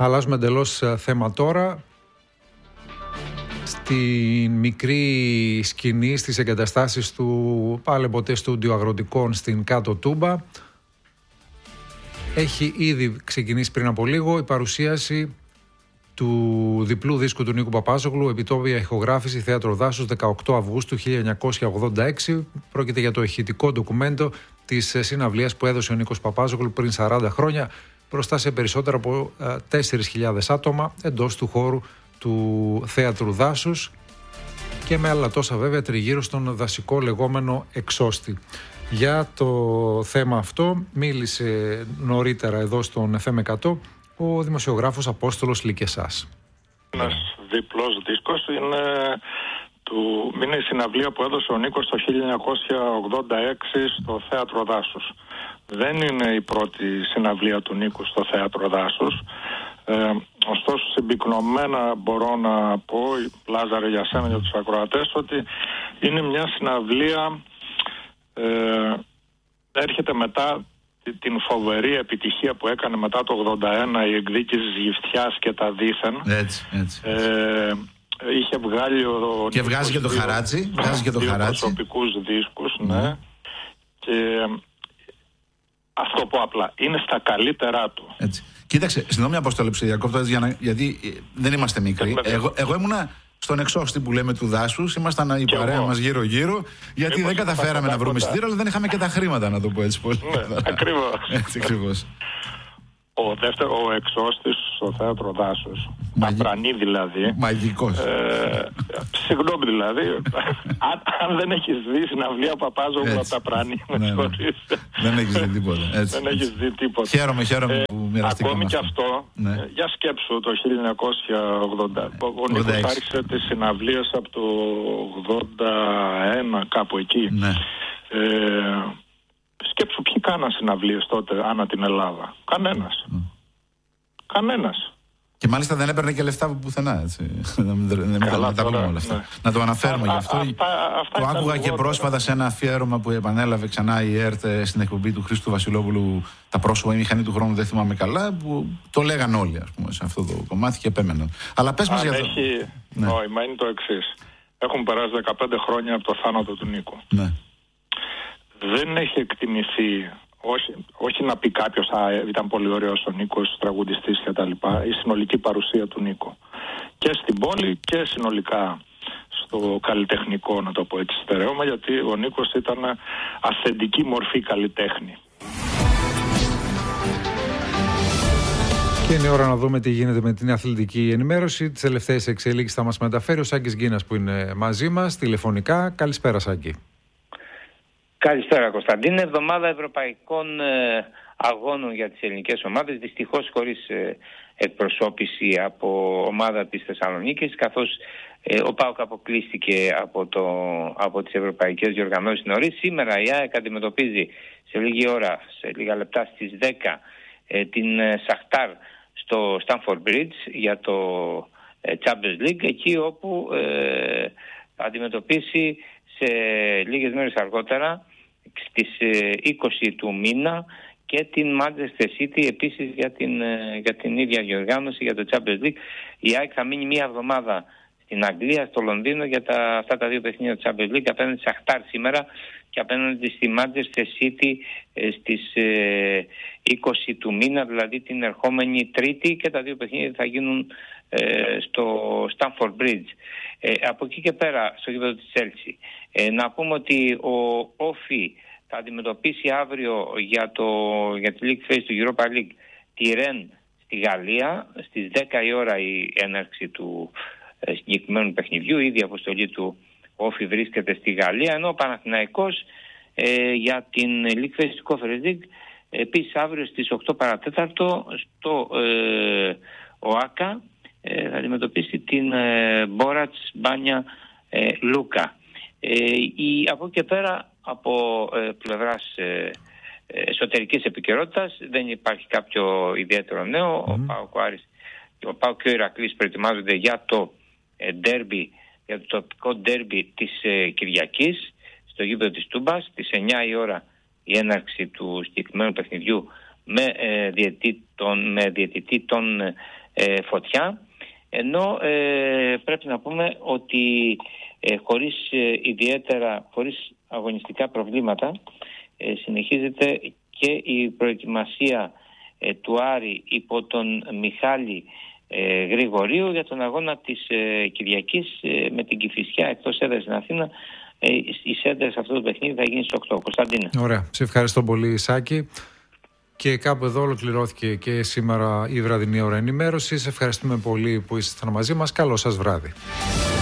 Αλλάζουμε εντελώς θέμα τώρα. Στη μικρή σκηνή, στις εγκαταστάσεις του Παλαιμποτέ Στούντιο Αγροτικών στην Κάτω Τούμπα, έχει ήδη ξεκινήσει πριν από λίγο η παρουσίαση του διπλού δίσκου του Νίκου Παπάζογλου, επιτόπια ηχογράφηση, Θέατρο Δάσους, 18 Αυγούστου 1986. Πρόκειται για το ηχητικό ντοκουμέντο της συναυλίας που έδωσε ο Νίκος Παπάζογλου πριν 40 χρόνια μπροστά σε περισσότερα από 4.000 άτομα εντός του χώρου του Θέατρου Δάσους και με άλλα τόσα βέβαια τριγύρω στον δασικό λεγόμενο εξώστη. Για το θέμα αυτό μίλησε νωρίτερα εδώ στον FM100 ο δημοσιογράφος Απόστολος Λικεσάς. Ένας διπλός δίσκος είναι η συναυλία που έδωσε ο Νίκος το 1986 στο Θέατρο Δάσους. Δεν είναι η πρώτη συναυλία του Νίκου στο Θέατρο Δάσους. Ωστόσο συμπυκνωμένα μπορώ να πω, Λάζαρε, για σένα, για τους ακροατές, ότι είναι μια συναυλία έρχεται μετά την φοβερή επιτυχία που έκανε μετά το 81 η εκδίκηση Γυφτιάς και τα Δήθεν. Έτσι. Είχε βγάλει και βγάζει και το Χαράτσι. Βγάζει και το Χαράτσι. Προσωπικούς δίσκους, ναι. Και αυτό που απλά είναι στα καλύτερά του. Έτσι. Κοίταξε, συγγνώμη Απόστολε που σε διακόπτω, γιατί δεν είμαστε μικροί. Εγώ ήμουνα στον εξώστη που λέμε του Δάσους, ήμασταν η παρέα μας γύρω-γύρω, γιατί δεν καταφέραμε να βρούμε εισιτήριο, αλλά δεν είχαμε και τα χρήματα, να το πω έτσι πολύ. Ναι, ακριβώς. Έτσι ακριβώς. Ο εξώστης στο Θέατρο Δάσους, Απρανή δηλαδή. Μαγικός. Συγγνώμη δηλαδή, αν δεν έχεις δει συναυλία Παπάζογλου από τα Απρανή, δεν έχεις δει τίποτα. Δεν έχεις δει τίποτα. Χαίρομαι που μοιραστήκαμε. Ακόμη και αυτό, για σκέψου το 1980. Ο Νίκος άρχισε τις συναυλίες από το 81, κάπου εκεί. Σκέψου ποιοι κάναν συναυλίες τότε ανά την Ελλάδα. Κανένας. Και μάλιστα δεν έπαιρνε και λεφτά από πουθενά, έτσι. Δεν τα πούμε όλα αυτά. Να το αναφέρουμε γι' αυτό. Το άκουγα και πρόσφατα σε ένα αφιέρωμα που επανέλαβε ξανά η ΕΡΤ στην εκπομπή του Χρήστου Βασιλόπουλου, τα πρόσωπα, η μηχανή του χρόνου, δεν θυμάμαι καλά, που το λέγαν όλοι, ας πούμε, σε αυτό το κομμάτι και επέμεναν. Αλλά πες μας για αυτό. Έχει νόημα, είναι το εξής. Έχουν περάσει 15 χρόνια από το θάνατο του Νίκου. Ναι. Δεν έχει εκτιμηθεί, όχι να πει κάποιος ήταν πολύ ωραίος ο Νίκος, τραγουδιστής και τα λοιπά, η συνολική παρουσία του Νίκου. Και στην πόλη και συνολικά στο καλλιτεχνικό, να το πω έτσι, στερεώμα, γιατί ο Νίκος ήταν αυθεντική μορφή καλλιτέχνη. Και είναι ώρα να δούμε τι γίνεται με την αθλητική ενημέρωση. Τις τελευταίες εξελίξεις θα μας μεταφέρει ο Σάκης Γκίνας που είναι μαζί μας τηλεφωνικά. Καλησπέρα Σάκη. Καλησπέρα Κωνσταντίνε. Εβδομάδα ευρωπαϊκών αγώνων για τις ελληνικές ομάδες, δυστυχώς χωρίς εκπροσώπηση από ομάδα της Θεσσαλονίκης, καθώς ο ΠΑΟΚ αποκλείστηκε από τις ευρωπαϊκές διοργανώσεις νωρίς. Σήμερα η ΑΕΚ αντιμετωπίζει σε λίγη ώρα, σε λίγα λεπτά, στις 10 την Σαχτάρ στο Stamford Bridge για το Champions League, εκεί όπου θα αντιμετωπίσει σε λίγες μέρες αργότερα, στις 20 του μήνα, και την Manchester City επίσης για την ίδια διοργάνωση, για το Champions League. Η ΑΕΚ θα μείνει μία εβδομάδα στην Αγγλία, στο Λονδίνο, για αυτά τα δύο παιχνίδια του Champions League, απέναντι στη Σαχτάρ σήμερα και απέναντι στη Manchester City στις 20 του μήνα, δηλαδή την ερχόμενη Τρίτη, και τα δύο παιχνίδια θα γίνουν στο Stamford Bridge. Από εκεί και πέρα, στο γήπεδο της Chelsea, να πούμε ότι ο Όφι θα αντιμετωπίσει αύριο για τη League Phase του Europa League τη Ρεν στη Γαλλία. Στις 10 η ώρα η έναρξη του συγκεκριμένου παιχνιδιού. Ήδη η αποστολή του Όφι βρίσκεται στη Γαλλία, ενώ ο Παναθηναϊκός για την League Phase του Conference League επίσης αύριο στις 8 παρατέταρτο στο ΟΑΚΑ θα αντιμετωπίσει την Μπόρατς Μπάνια Λούκα. Από εκεί και πέρα, από πλευράς εσωτερικής επικαιρότητας, δεν υπάρχει κάποιο ιδιαίτερο νέο. Ο ΠΑΟΚ και ο Ηρακλής προετοιμάζονται για το ντέρμπι, για το τοπικό ντέρμπι της Κυριακής στο γήπεδο της Τούμπας. Στις 9 η ώρα η έναρξη του συγκεκριμένου παιχνιδιού με διαιτητή τον φωτιά, ενώ πρέπει να πούμε ότι χωρίς αγωνιστικά προβλήματα συνεχίζεται και η προετοιμασία του Άρη υπό τον Μιχάλη Γρηγορίου για τον αγώνα της Κυριακής με την Κηφισιά εκτός έδρας στην Αθήνα. Οι σέντρες σε αυτό το παιχνίδι θα γίνει στις 8. Κωνσταντίνε. Ωραία. Σε ευχαριστώ πολύ, Σάκη. Και κάπου εδώ ολοκληρώθηκε και σήμερα η βραδινή ώρα ενημέρωσης. Ευχαριστούμε πολύ που ήσασταν μαζί μας. Καλό σας βράδυ.